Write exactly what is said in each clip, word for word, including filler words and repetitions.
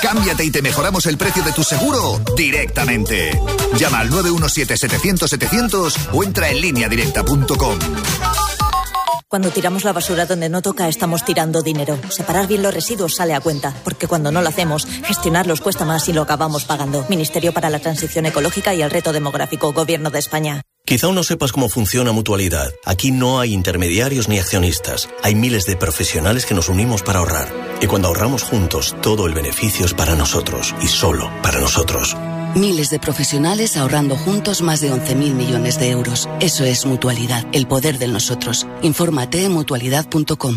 Cámbiate y te mejoramos el precio de tu seguro directamente. Llama al nueve uno siete, setecientos, setecientos o entra en línea directa punto com. Cuando tiramos la basura donde no toca, estamos tirando dinero. Separar bien los residuos sale a cuenta, porque cuando no lo hacemos, gestionarlos cuesta más y lo acabamos pagando. Ministerio para la Transición Ecológica y el Reto Demográfico, Gobierno de España. Quizá aún no sepas cómo funciona Mutualidad. Aquí no hay intermediarios ni accionistas. Hay miles de profesionales que nos unimos para ahorrar. Y cuando ahorramos juntos, todo el beneficio es para nosotros y solo para nosotros. Miles de profesionales ahorrando juntos más de once mil millones de euros. Eso es Mutualidad, el poder del nosotros. Infórmate en mutualidad punto com.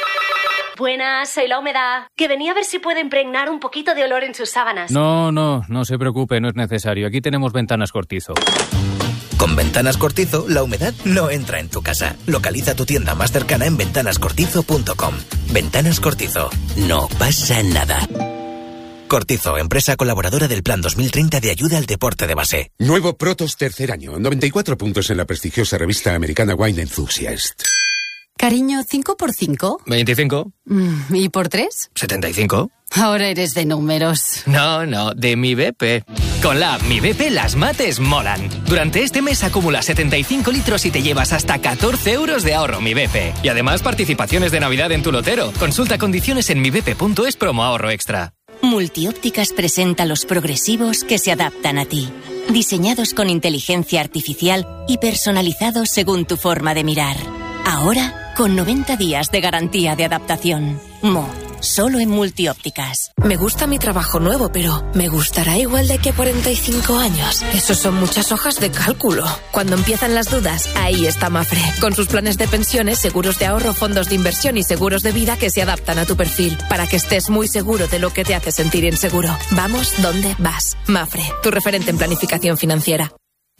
Buenas, soy La Humedad. Que venía a ver si puede impregnar un poquito de olor en sus sábanas. No, no, no se preocupe, no es necesario. Aquí tenemos Ventanas Cortizo. Con Ventanas Cortizo, la humedad no entra en tu casa. Localiza tu tienda más cercana en ventanas cortizo punto com. Ventanas Cortizo. No pasa nada. Cortizo, empresa colaboradora del Plan dos mil treinta de ayuda al deporte de base. Nuevo Protos tercer año. noventa y cuatro puntos en la prestigiosa revista americana Wine Enthusiast. Cariño, ¿cinco por cinco? veinticinco. Mm, ¿Y por tres? setenta y cinco. Ahora eres de números. No, no, de mi B P. Con la app Mi B P las mates molan. Durante este mes acumula setenta y cinco litros y te llevas hasta catorce euros de ahorro Mi B P. Y además participaciones de Navidad en tu lotero. Consulta condiciones en mi b p punto es promo ahorro extra. Multiópticas presenta los progresivos que se adaptan a ti. Diseñados con inteligencia artificial y personalizados según tu forma de mirar. Ahora, con noventa días de garantía de adaptación. Mo, solo en Multiópticas. Me gusta mi trabajo nuevo, pero ¿me gustará igual de que cuarenta y cinco años? Esos son muchas hojas de cálculo. Cuando empiezan las dudas, ahí está Mafre. Con sus planes de pensiones, seguros de ahorro, fondos de inversión y seguros de vida que se adaptan a tu perfil, para que estés muy seguro de lo que te hace sentir inseguro. Vamos donde vas. Mafre, tu referente en planificación financiera.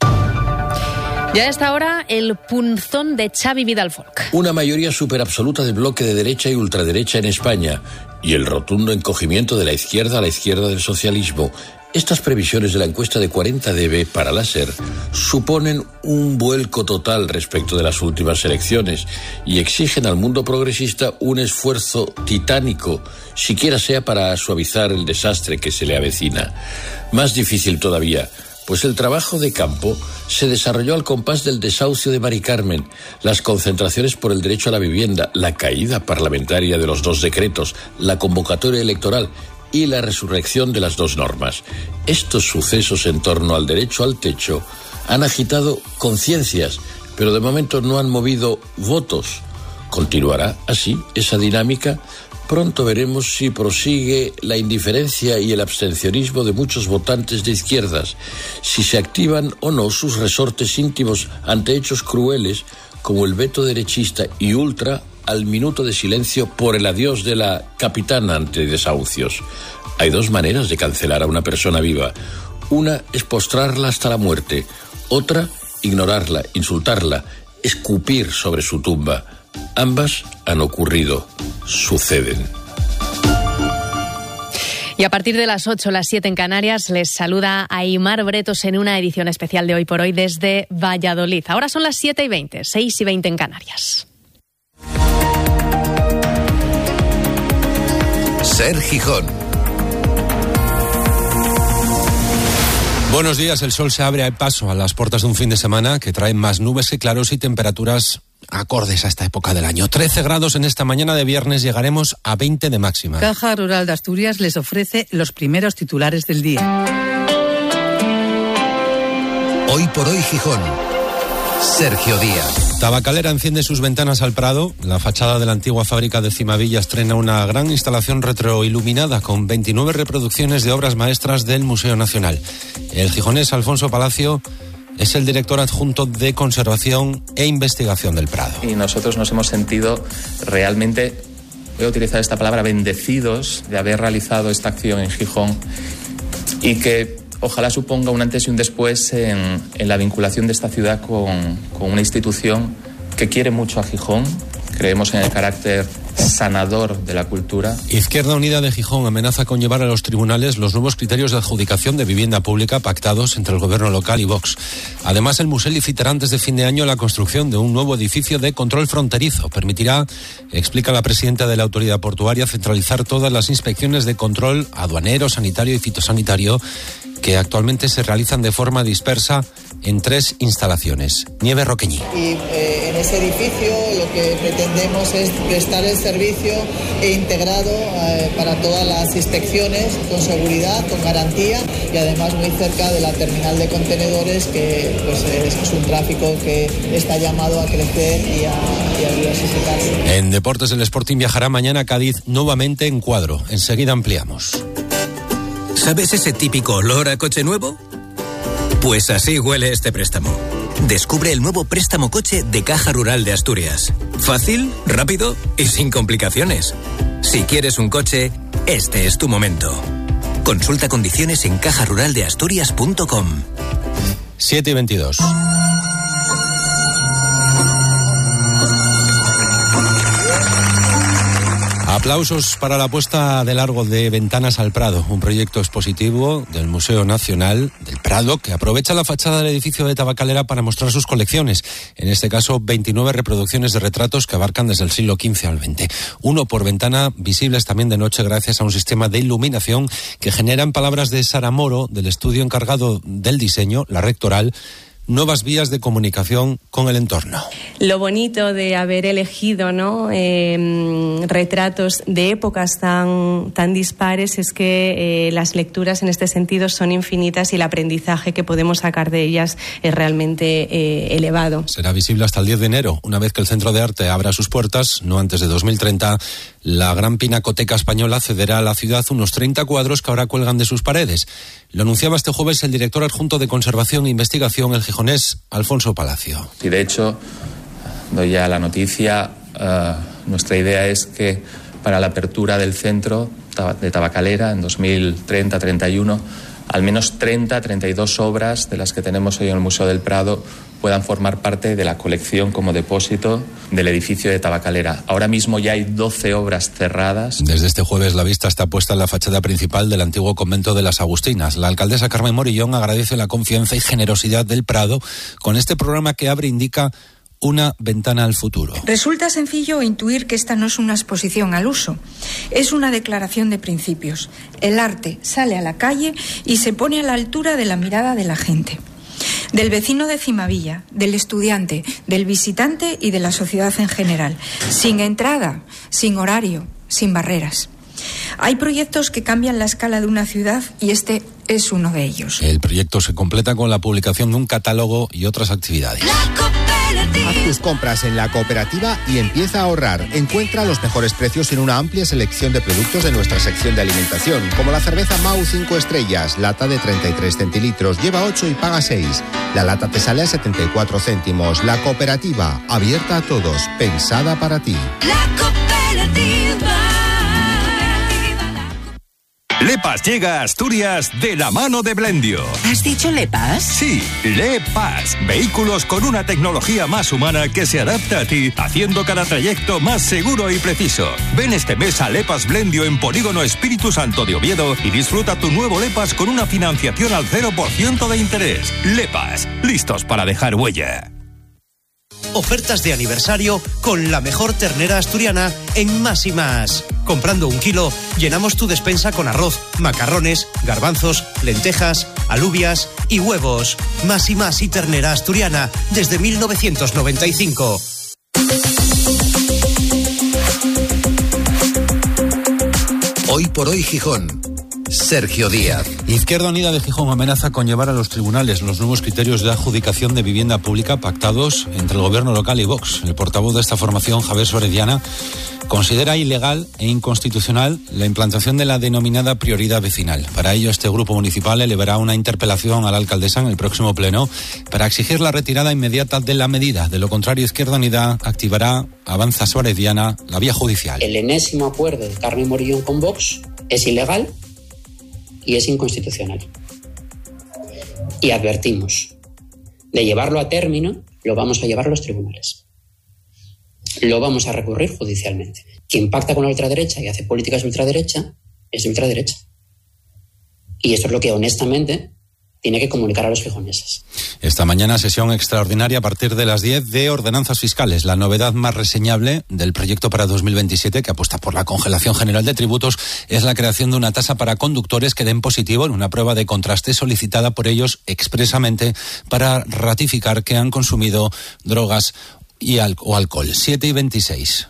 Ya a esta hora, el punzón de Xavi Vidal-Folk. Una mayoría superabsoluta de bloque de derecha y ultraderecha en España y el rotundo encogimiento de la izquierda a la izquierda del socialismo. Estas previsiones de la encuesta de cuarenta D B para la SER suponen un vuelco total respecto de las últimas elecciones y exigen al mundo progresista un esfuerzo titánico, siquiera sea para suavizar el desastre que se le avecina. Más difícil todavía, pues el trabajo de campo se desarrolló al compás del desahucio de Mari Carmen, las concentraciones por el derecho a la vivienda, la caída parlamentaria de los dos decretos, la convocatoria electoral y la resurrección de las dos normas. Estos sucesos en torno al derecho al techo han agitado conciencias, pero de momento no han movido votos. ¿Continuará así esa dinámica? Pronto veremos si prosigue la indiferencia y el abstencionismo de muchos votantes de izquierdas, si se activan o no sus resortes íntimos ante hechos crueles como el veto derechista y ultra al minuto de silencio por el adiós de la capitana ante desahucios. Hay dos maneras de cancelar a una persona viva. Una es postrarla hasta la muerte, otra, ignorarla, insultarla, escupir sobre su tumba. Ambas han ocurrido, suceden. Y a partir de las ocho, las siete en Canarias, les saluda Aimar Bretos en una edición especial de Hoy por Hoy desde Valladolid. Ahora son las siete y veinte, seis y veinte en Canarias. Ser Gijón. Buenos días, el sol se abre a paso a las puertas de un fin de semana que trae más nubes que claros y temperaturas acordes a esta época del año. trece grados en esta mañana de viernes, llegaremos a veinte de máxima. Caja Rural de Asturias les ofrece los primeros titulares del día. Hoy por Hoy Gijón. Sergio Díaz. Tabacalera enciende sus ventanas al Prado. La fachada de la antigua fábrica de Cimavilla estrena una gran instalación retroiluminada con veintinueve reproducciones de obras maestras del Museo Nacional. El gijonés Alfonso Palacio es el director adjunto de Conservación e Investigación del Prado. Y nosotros nos hemos sentido realmente, voy a utilizar esta palabra, bendecidos de haber realizado esta acción en Gijón y que ojalá suponga un antes y un después en, en la vinculación de esta ciudad con, con una institución que quiere mucho a Gijón. Creemos en el carácter sanador de la cultura. Izquierda Unida de Gijón amenaza con llevar a los tribunales los nuevos criterios de adjudicación de vivienda pública pactados entre el gobierno local y Vox. Además, el Museo licitará antes de fin de año la construcción de un nuevo edificio de control fronterizo. Permitirá, explica la presidenta de la autoridad portuaria, centralizar todas las inspecciones de control aduanero, sanitario y fitosanitario que actualmente se realizan de forma dispersa en tres instalaciones. Nieves Roqueñi. Y eh, en ese edificio lo que pretendemos es prestar el servicio e integrado eh, para todas las inspecciones con seguridad, con garantía y además muy cerca de la terminal de contenedores, que pues, es, es un tráfico que está llamado a crecer y a, y a diversificarse. En deportes, el Sporting viajará mañana a Cádiz nuevamente en cuadro. Enseguida ampliamos. ¿Sabes ese típico olor a coche nuevo? Pues así huele este préstamo. Descubre el nuevo préstamo coche de Caja Rural de Asturias. Fácil, rápido y sin complicaciones. Si quieres un coche, este es tu momento. Consulta condiciones en caja rural de asturias punto com. siete y veintidós. Aplausos para la puesta de largo de Ventanas al Prado, un proyecto expositivo del Museo Nacional del Prado que aprovecha la fachada del edificio de Tabacalera para mostrar sus colecciones. En este caso, veintinueve reproducciones de retratos que abarcan desde el siglo quince al veinte. Uno por ventana, visibles también de noche gracias a un sistema de iluminación que genera, en palabras de Sara Moro, del estudio encargado del diseño, la rectoral, nuevas vías de comunicación con el entorno. Lo bonito de haber elegido, ¿no?, eh, retratos de épocas tan, tan dispares es que eh, las lecturas en este sentido son infinitas y el aprendizaje que podemos sacar de ellas es realmente eh, elevado. Será visible hasta el diez de enero, una vez que el Centro de Arte abra sus puertas, no antes de dos mil treinta. La Gran Pinacoteca Española cederá a la ciudad unos treinta cuadros que ahora cuelgan de sus paredes. Lo anunciaba este jueves el director adjunto de Conservación e Investigación, el gijonés Alfonso Palacio. Y de hecho, doy ya la noticia, uh, nuestra idea es que para la apertura del centro de Tabacalera en dos mil treinta treinta y uno, al menos treinta, treinta y dos obras de las que tenemos hoy en el Museo del Prado puedan formar parte de la colección como depósito del edificio de Tabacalera. Ahora mismo ya hay doce obras cerradas. Desde este jueves la vista está puesta en la fachada principal del antiguo convento de las Agustinas. La alcaldesa Carmen Morillón agradece la confianza y generosidad del Prado con este programa que abre e indica una ventana al futuro. Resulta sencillo intuir que esta no es una exposición al uso, es una declaración de principios. El arte sale a la calle y se pone a la altura de la mirada de la gente, del vecino de Cimavilla, del estudiante, del visitante y de la sociedad en general, sin entrada, sin horario, sin barreras. Hay proyectos que cambian la escala de una ciudad y este es uno de ellos. El proyecto se completa con la publicación de un catálogo y otras actividades. Haz tus compras en la cooperativa y empieza a ahorrar. Encuentra los mejores precios en una amplia selección de productos de nuestra sección de alimentación, como la cerveza Mau cinco estrellas, lata de treinta y tres centilitros, lleva ocho y paga seis. La lata te sale a setenta y cuatro céntimos. La cooperativa, abierta a todos, pensada para ti. La cooperativa. Lepas llega a Asturias de la mano de Blendio. ¿Has dicho Lepas? Sí, Lepas. Vehículos con una tecnología más humana que se adapta a ti, haciendo cada trayecto más seguro y preciso. Ven este mes a Lepas Blendio en Polígono Espíritu Santo de Oviedo y disfruta tu nuevo Lepas con una financiación al cero por ciento de interés. Lepas, listos para dejar huella. Ofertas de aniversario con la mejor ternera asturiana en Más y Más. Comprando un kilo, llenamos tu despensa con arroz, macarrones, garbanzos, lentejas, alubias y huevos. Más y Más y ternera asturiana desde mil novecientos noventa y cinco. Hoy por hoy Gijón. Sergio Díaz. Izquierda Unida de Gijón amenaza con llevar a los tribunales los nuevos criterios de adjudicación de vivienda pública pactados entre el gobierno local y Vox. El portavoz de esta formación, Javier Sorediana, considera ilegal e inconstitucional la implantación de la denominada prioridad vecinal. Para ello, este grupo municipal elevará una interpelación a la alcaldesa en el próximo pleno para exigir la retirada inmediata de la medida. De lo contrario, Izquierda Unida activará, avanza Sorediana, la vía judicial. El enésimo acuerdo de Carmen Morillón con Vox es ilegal y es inconstitucional. Y advertimos, de llevarlo a término, lo vamos a llevar a los tribunales. lo vamos a recurrir judicialmente. Quien pacta con la ultraderecha y hace políticas de ultraderecha es de ultraderecha. Y esto es lo que honestamente tiene que comunicar a los gijoneses. Esta mañana sesión extraordinaria a partir de las diez de ordenanzas fiscales. La novedad más reseñable del proyecto para dos mil veintisiete, que apuesta por la congelación general de tributos, es la creación de una tasa para conductores que den positivo en una prueba de contraste solicitada por ellos expresamente para ratificar que han consumido drogas y al- o alcohol. siete y veintiséis.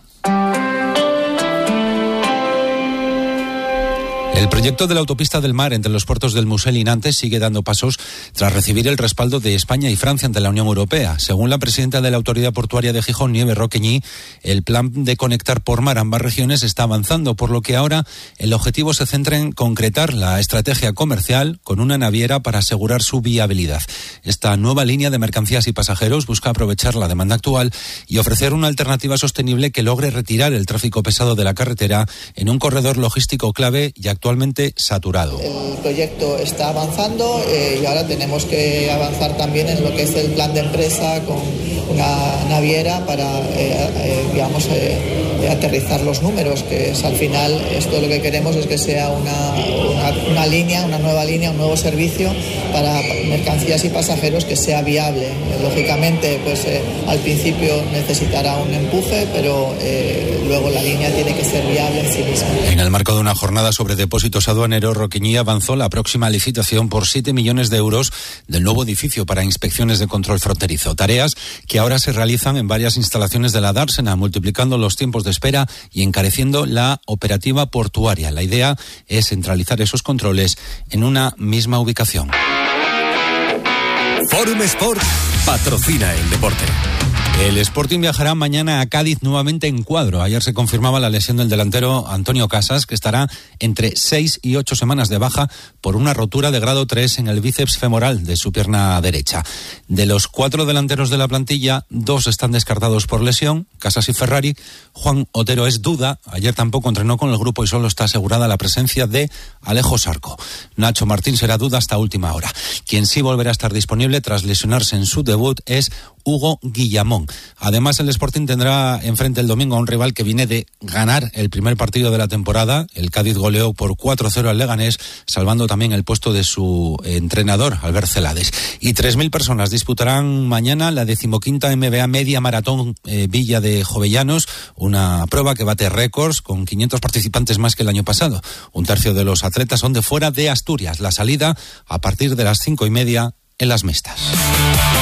El proyecto de la autopista del mar entre los puertos del Musel y Nantes sigue dando pasos tras recibir el respaldo de España y Francia ante la Unión Europea. Según la presidenta de la Autoridad Portuaria de Gijón, Nieve Roqueñí, el plan de conectar por mar ambas regiones está avanzando, por lo que ahora el objetivo se centra en concretar la estrategia comercial con una naviera para asegurar su viabilidad. Esta nueva línea de mercancías y pasajeros busca aprovechar la demanda actual y ofrecer una alternativa sostenible que logre retirar el tráfico pesado de la carretera en un corredor logístico clave y actualmente saturado. El proyecto está avanzando eh, y ahora tenemos que avanzar también en lo que es el plan de empresa con una naviera para, eh, eh, digamos, eh, aterrizar los números, que es al final esto lo que queremos es que sea una, una, una línea, una nueva línea, un nuevo servicio para mercancías y pasajeros que sea viable. Eh, lógicamente, pues eh, al principio necesitará un empuje, pero eh, luego la línea tiene que ser viable en sí misma. En el marco de una jornada sobre depósitos aduaneros, Roqueñí avanzó la próxima licitación por siete millones de euros del nuevo edificio para inspecciones de control fronterizo. Tareas que ahora se realizan en varias instalaciones de la Dársena, multiplicando los tiempos de espera y encareciendo la operativa portuaria. La idea es centralizar esos controles en una misma ubicación. Forum Sport patrocina el deporte. El Sporting viajará mañana a Cádiz nuevamente en cuadro. Ayer se confirmaba la lesión del delantero Antonio Casas, que estará entre seis y ocho semanas de baja por una rotura de grado tres en el bíceps femoral de su pierna derecha. De los cuatro delanteros de la plantilla, dos están descartados por lesión, Casas y Ferrari. Juan Otero es duda. Ayer tampoco entrenó con el grupo y solo está asegurada la presencia de Alejo Sarco. Nacho Martín será duda hasta última hora. Quien sí volverá a estar disponible tras lesionarse en su debut es Hugo Guillamón. Además, el Sporting tendrá enfrente el domingo a un rival que viene de ganar el primer partido de la temporada. El Cádiz goleó por cuatro cero al Leganés, salvando también el puesto de su entrenador, Albert Celades. Y tres mil personas disputarán mañana la decimoquinta M B A Media Maratón eh, Villa de Jovellanos, una prueba que bate récords con quinientos participantes más que el año pasado. Un tercio de los atletas son de fuera de Asturias. La salida a partir de las cinco y media en Las Mestas.